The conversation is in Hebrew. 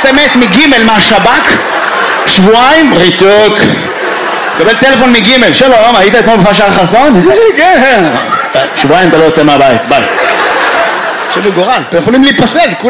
אס.אם.אס מגימל מהשב"כ, שבועיים, ריתוק. קבל טלפון מגימל, שלום, היית אתמול בפרשת חסון? כן. שבועיים אתה לא יוצא מהבית, ביי. שבגורל, אתם יכולים להיפסל.